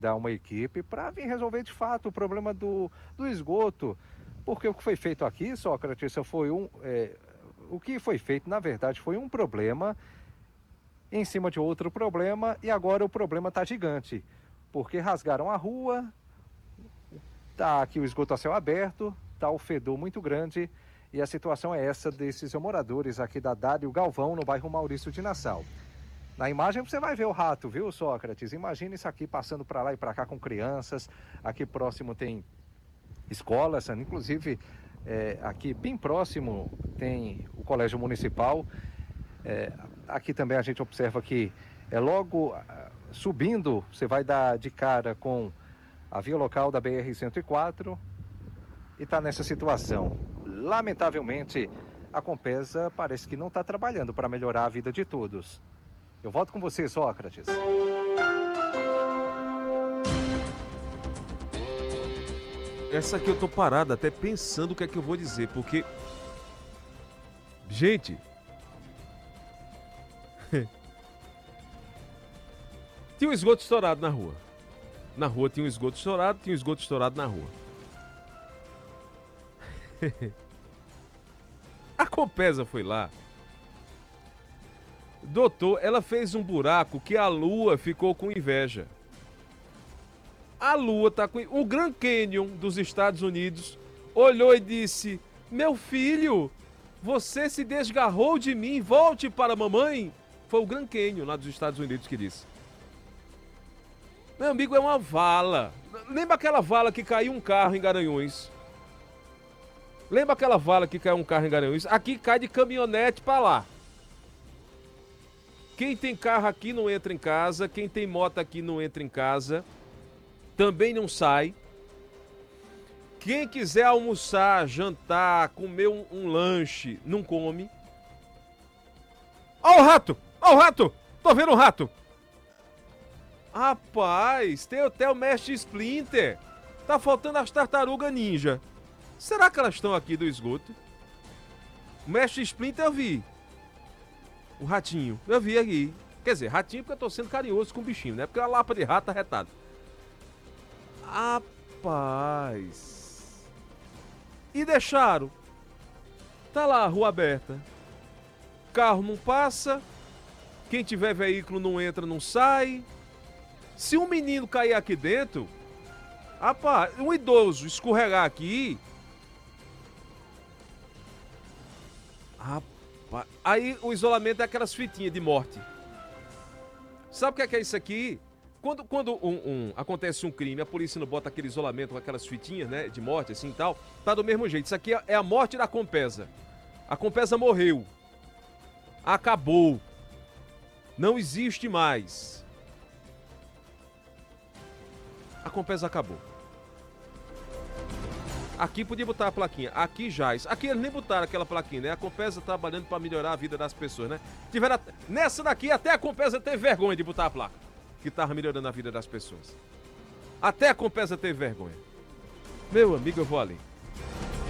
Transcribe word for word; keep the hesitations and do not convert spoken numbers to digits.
dar uma equipe para vir resolver de fato o problema do, do esgoto. Porque o que foi feito aqui, Sócrates, foi um. É, o que foi feito, na verdade, foi um problema em cima de outro problema, e agora o problema está gigante. Porque rasgaram a rua, tá aqui o esgoto a céu aberto, tá o fedor muito grande, e a situação é essa desses moradores aqui da Dário Galvão, no bairro Maurício de Nassau. Na imagem você vai ver o rato, viu, Sócrates? Imagina isso aqui passando para lá e para cá com crianças. Aqui próximo tem escolas, inclusive é, aqui bem próximo tem o Colégio Municipal. É, aqui também a gente observa que é logo subindo, você vai dar de cara com a via local da B R cento e quatro e está nessa situação. Lamentavelmente, a Compesa parece que não está trabalhando para melhorar a vida de todos. Eu volto com você, Sócrates. Essa aqui eu tô parado até pensando o que é que eu vou dizer, porque... Gente... Tinha um esgoto estourado na rua. Na rua tinha um esgoto estourado, tinha um esgoto estourado na rua. A Compesa foi lá. Doutor, ela fez um buraco que a Lua ficou com inveja. A Lua tá com... O Grand Canyon dos Estados Unidos olhou e disse: meu filho, você se desgarrou de mim, volte para a mamãe. Foi o Grand Canyon lá dos Estados Unidos que disse. Meu amigo, é uma vala. Lembra aquela vala que caiu um carro em Garanhuns? Lembra aquela vala que caiu um carro em Garanhuns? Aqui cai de caminhonete pra lá. Quem tem carro aqui não entra em casa. Quem tem moto aqui não entra em casa. Também não sai. Quem quiser almoçar, jantar, comer um, um lanche, não come. Ó o rato! Ó o rato! Tô vendo o rato! Rapaz, tem até o Mestre Splinter. Tá faltando as tartarugas ninja. Será que elas estão aqui do esgoto? O Mestre Splinter eu vi. O ratinho, eu vi aqui. Quer dizer, ratinho porque eu tô sendo carinhoso com o bichinho, né? Porque a lapa de rato tá retada. Rapaz. E deixaram. Tá lá a rua aberta. Carro não passa. Quem tiver veículo não entra, não sai. Se um menino cair aqui dentro, rapaz, um idoso escorregar aqui, rapaz, aí o isolamento é aquelas fitinhas de morte. Sabe o que é, que é isso aqui? Quando, quando um, um, acontece um crime, a polícia não bota aquele isolamento com aquelas fitinhas, né, de morte assim e tal, tá do mesmo jeito. Isso aqui é a morte da Compesa. A Compesa morreu. Acabou. Não existe mais. A Compesa acabou. Aqui podia botar a plaquinha. Aqui jaz. Aqui eles nem botaram aquela plaquinha, né? A Compesa trabalhando pra melhorar a vida das pessoas, né? Tiveram... Nessa daqui até a Compesa teve vergonha de botar a placa. Que tava melhorando a vida das pessoas. Até a Compesa teve vergonha. Meu amigo, eu vou ali.